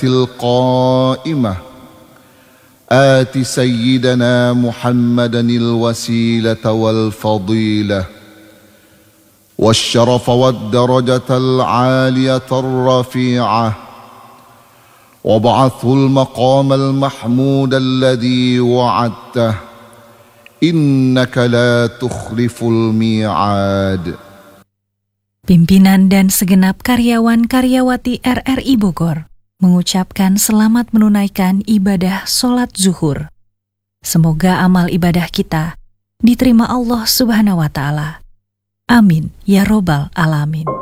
القائمة آت سيدنا محمدا الوسيلة والفضيلة والشرف والدرجة العالية الرفيعة وابعثه المقام المحمود الذي وعدته إنك لا تخلف الميعاد. Pimpinan dan segenap karyawan-karyawati RRI Bogor mengucapkan selamat menunaikan ibadah sholat zuhur. Semoga amal ibadah kita diterima Allah Subhanahu wa Ta'ala. Amin ya Robbal Alamin.